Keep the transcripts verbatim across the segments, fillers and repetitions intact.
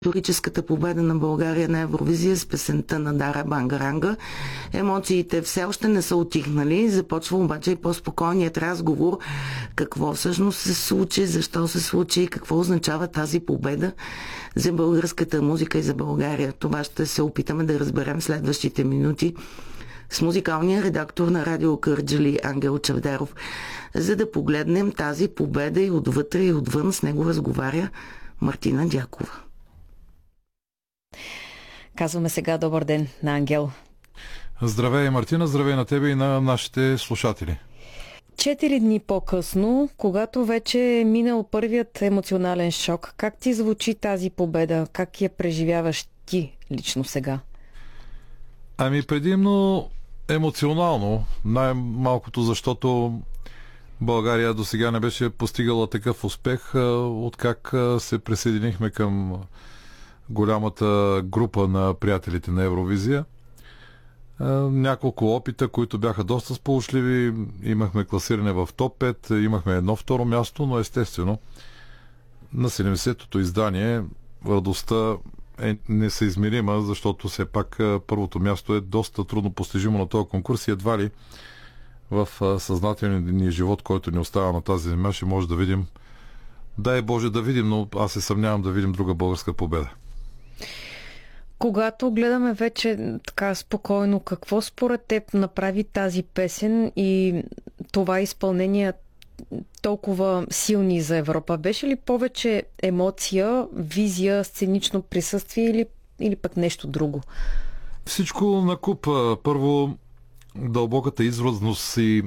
Историческата победа на България на Евровизия с песента на Дара Бангаранга. Емоциите все още не са утихнали, започва обаче и по-спокойният разговор какво всъщност се случи, защо се случи и какво означава тази победа за българската музика и за България. Това ще се опитаме да разберем следващите минути с музикалния редактор на Радио Кърджали Ангел Чавдаров. За да погледнем тази победа и отвътре и отвън, с него разговаря Мартина Дякова. Казваме сега добър ден на Ангел. Здравей, Мартина, здравей на тебе и на нашите слушатели. Четири дни по-късно, когато вече е минал първият емоционален шок, как ти звучи тази победа? Как я преживяваш ти лично сега? Ами предимно емоционално, най-малкото защото България до сега не беше постигала такъв успех, откак се присъединихме към голямата група на приятелите на Евровизия. Няколко опита, които бяха доста сполучливи. Имахме класиране в топ пет, имахме едно второ място, но естествено на седемдесетото издание радостта е несъизмерима, защото все пак първото място е доста трудно постижимо на този конкурс и едва ли в съзнателния живот, който ни остава на тази земя, ще може да видим, дай Боже да видим, но аз се съмнявам да видим друга българска победа. Когато гледаме вече така спокойно, какво според теб направи тази песен и това изпълнение толкова силни за Европа? Беше ли повече емоция, визия, сценично присъствие или, или пък нещо друго? Всичко накуп. Първо, дълбоката извързност и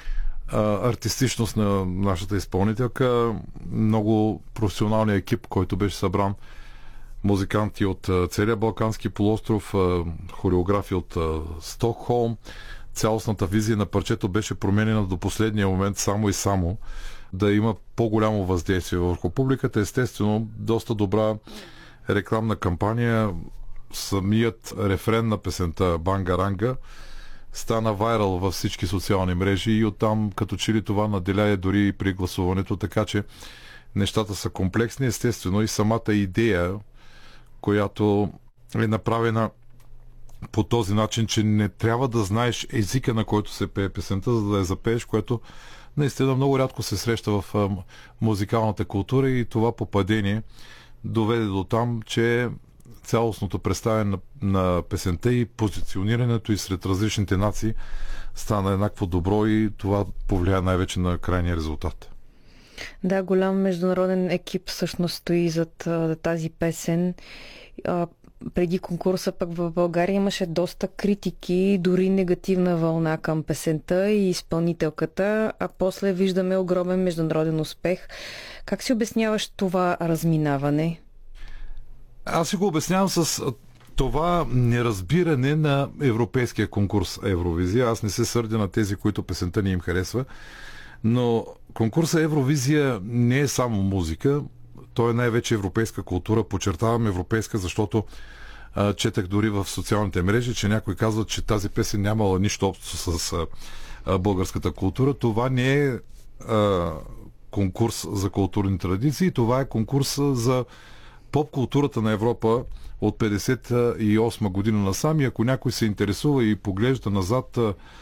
а, артистичност на нашата изпълнителка, много професионалния екип, който беше събран, музиканти от целия Балкански полуостров, хореографи от Стокхолм. Цялостната визия на парчето беше променена до последния момент само и само да има по-голямо въздействие върху публиката. Естествено, доста добра рекламна кампания. Самият рефрен на песента Бангаранга стана вайрал във всички социални мрежи и оттам като че ли това наделяе дори и при гласуването, така че нещата са комплексни. Естествено и самата идея, която е направена по този начин, че не трябва да знаеш езика, на който се пее песента, за да я запееш, което наистина много рядко се среща в музикалната култура и това попадение доведе до там, че цялостното представяне на, на песента и позиционирането и сред различните нации стана еднакво добро и това повлия най-вече на крайния резултат. Да, голям международен екип всъщност стои зад а, тази песен. А, преди конкурса пък в България имаше доста критики, дори негативна вълна към песента и изпълнителката, а после виждаме огромен международен успех. Как си обясняваш това разминаване? Аз си го обяснявам с това неразбиране на европейския конкурс Евровизия. Аз не се сърдя на тези, които песента не им харесва. Но конкурса Евровизия не е само музика, той е най-вече европейска култура. Подчертавам европейска, защото а, четах дори в социалните мрежи, че някой казва, че тази песен нямала нищо общо с а, а, българската култура. Това не е а, конкурс за културни традиции, това е конкурс за поп-културата на Европа от петдесет и осма година насам и ако някой се интересува и поглежда назад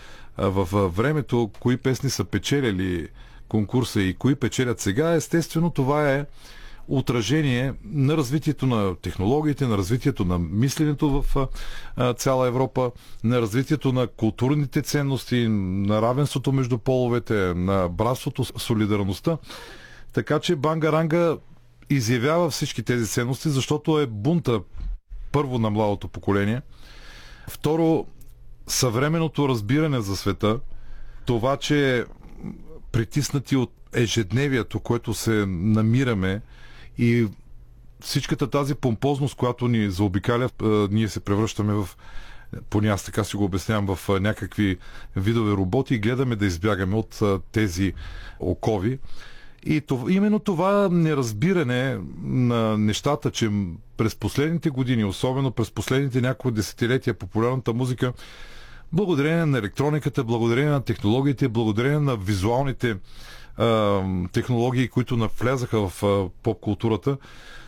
в времето, кои песни са печелили конкурса и кои печелят сега, естествено това е отражение на развитието на технологиите, на развитието на мисленето в цяла Европа, на развитието на културните ценности, на равенството между половете, на братството, солидарността. Така че Бангаранга изявява всички тези ценности, защото е бунта първо на младото поколение, второ съвременното разбиране за света, това, че притиснати от ежедневието, което се намираме и всичката тази помпозност, която ни заобикаля, ние се превръщаме в, поне аз така си го обяснявам, в някакви видове роботи и гледаме да избягаме от тези окови. И това, именно това неразбиране на нещата, че през последните години, особено през последните няколко десетилетия, популярната музика, благодарение на електрониката, благодарение на технологиите, благодарение на визуалните а, технологии, които навлязаха в а, поп-културата,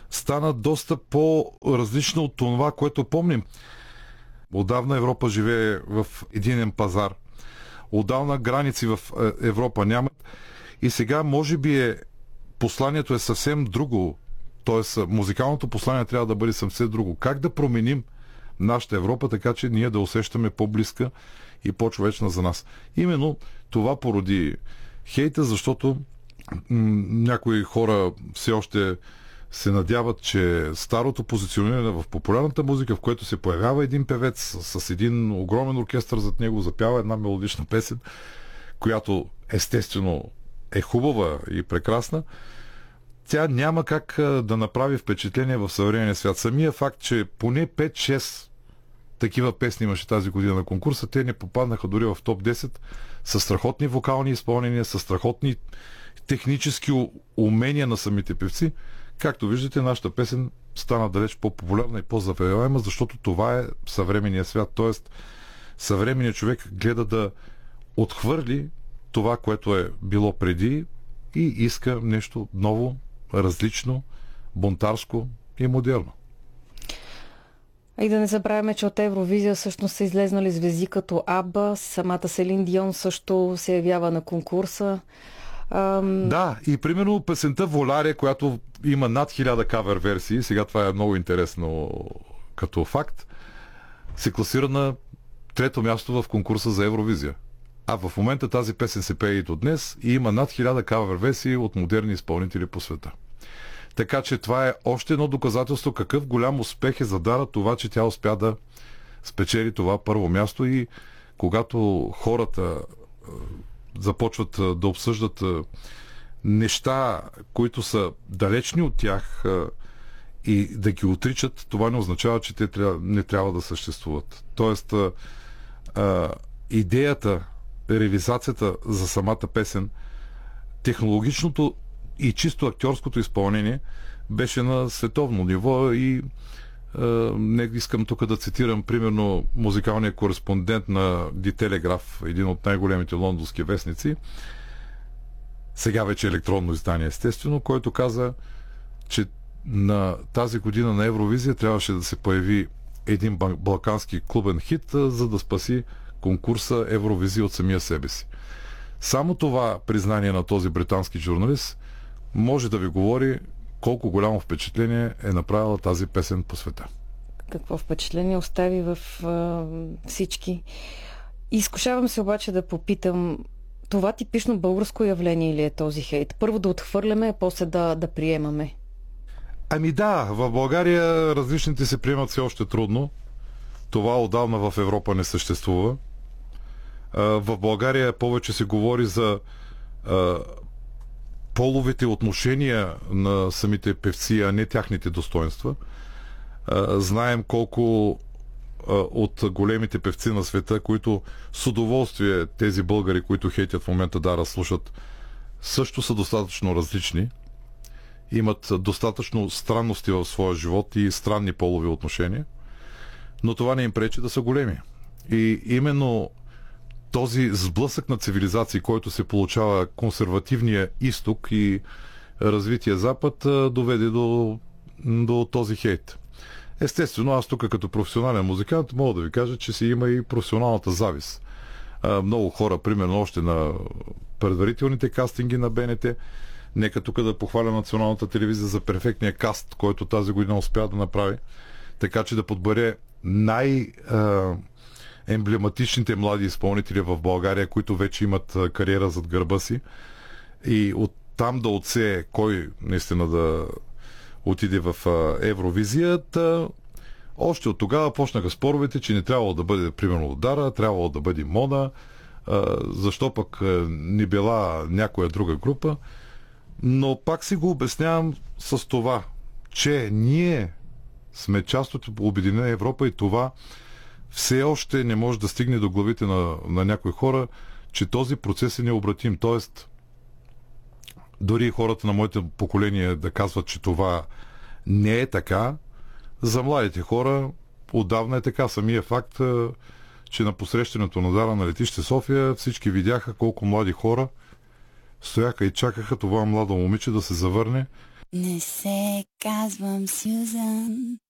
стана доста по-различна от това, което помним. Отдавна Европа живее в единен пазар. Отдавна граници в Европа нямат. И сега може би е, посланието е съвсем друго. Тоест музикалното послание трябва да бъде съвсем друго. Как да променим нашата Европа, така че ние да усещаме по-близка и по-човечна за нас. Именно това породи хейта, защото м- някои хора все още се надяват, че старото позициониране в популярната музика, в което се появява един певец с, с един огромен оркестър зад него, запява една мелодична песен, която естествено е хубава и прекрасна, тя няма как да направи впечатление в съвременния свят. Самия факт, че поне пет-шест такива песни имаше тази година на конкурса, те не попаднаха дори в топ десет, с страхотни вокални изпълнения, с страхотни технически умения на самите певци. Както виждате, нашата песен стана далеч по-популярна и по-завоеваема, защото това е съвременния свят. Тоест, съвременният човек гледа да отхвърли това, което е било преди и иска нещо ново, различно, бунтарско и модерно. И да не забравяме, че от Евровизия всъщност са излезнали звезди като Аба, самата Селин Дион също се явява на конкурса. Ам... Да, и примерно песента Воларе, която има над хиляда кавер версии, сега това е много интересно като факт, се класира на трето място в конкурса за Евровизия. А в момента тази песен се пее и до днес и има над хиляда кавер версии от модерни изпълнители по света. Така че това е още едно доказателство какъв голям успех е задара това, че тя успя да спечели това първо място и когато хората започват да обсъждат неща, които са далечни от тях и да ги отричат, това не означава, че те не трябва да съществуват. Тоест, идеята, ревизацията за самата песен, технологичното и чисто актьорското изпълнение беше на световно ниво и е, не искам тук да цитирам примерно музикалния кореспондент на Die Telegraph, един от най-големите лондонски вестници, сега вече електронно издание естествено, който каза, че на тази година на Евровизия трябваше да се появи един балкански клубен хит, за да спаси конкурса Евровизия от самия себе си. Само това признание на този британски журналист може да ви говори колко голямо впечатление е направила тази песен по света. Какво впечатление остави в а, всички. Изкушавам се обаче да попитам, това типично българско явление ли е този хейт? Първо да отхвърляме, а после да, да приемаме. Ами да, в България различните се приемат все още трудно. Това отдавна в Европа не съществува. В България повече се говори за половите отношения на самите певци, а не тяхните достоинства. Знаем колко от големите певци на света, които с удоволствие тези българи, които хейтят в момента да разслушат, също са достатъчно различни. Имат достатъчно странности в своя живот и странни полови отношения. Но това не им пречи да са големи. И именно този сблъсък на цивилизации, който се получава консервативния изток и развития запад, доведе до, до този хейт. Естествено, аз тук като професионален музикант мога да ви кажа, че си има и професионалната завист. Много хора, примерно още на предварителните кастинги на БНТ, нека тук да похваля Националната телевизия за перфектния каст, който тази година успя да направи, така че да подбере най- емблематичните млади изпълнители в България, които вече имат кариера зад гърба си и оттам да отсее кой наистина да отиде в Евровизията. Още от тогава почнаха споровете, че не трябвало да бъде примерно Дара, трябвало да бъде Мона, защо пък не била някоя друга група. Но пак си го обяснявам с това, че ние сме част от Обединена Европа и това все още не може да стигне до главите на, на някои хора, че този процес е необратим. Тоест, дори хората на моите поколение да казват, че това не е така, за младите хора отдавна е така. Самия факт, че на посрещането на Дара на летище София всички видяха колко млади хора стояха и чакаха това младо момиче да се завърне Не се казвам Сюзан.